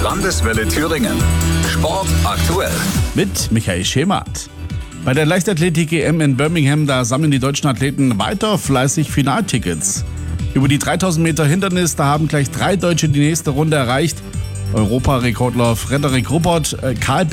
Landeswelle Thüringen. Sport aktuell. Mit Michael Schemert. Bei der Leichtathletik-EM in Birmingham, da sammeln die deutschen Athleten weiter fleißig Finaltickets. Über die 3000 Meter Hindernis, da haben gleich 3 Deutsche die nächste Runde erreicht. Europarekordler Frederik Ruppert, Karl